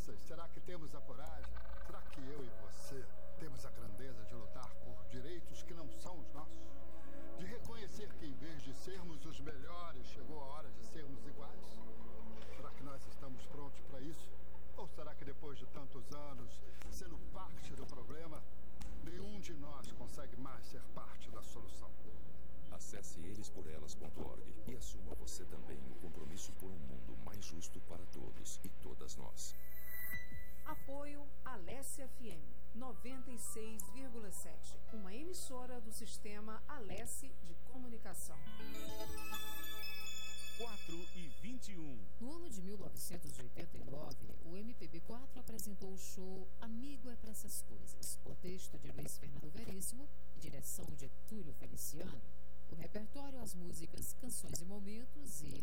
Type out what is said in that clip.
injustiças? Será que temos a coragem? Será que eu e você temos a grandeza de lutar por direitos que não são os nossos? De reconhecer que, em vez de sermos os melhores, chegou a hora de sermos iguais? Será que nós estamos prontos para isso? Ou será que depois de tantos anos, sendo parte do problema, nenhum de nós consegue mais ser parte da solução? Acesse elesporelas.org e assuma você também o compromisso por um mundo mais justo para todos e todas nós. Apoio Alesse FM 96,7, uma emissora do sistema Alesse de comunicação. 4h21. No ano de 1989, o MPB4 apresentou o show Amigo é pra essas coisas, com texto de Luiz Fernando Veríssimo e direção de Túlio Feliciano. O repertório, as músicas, canções e momentos e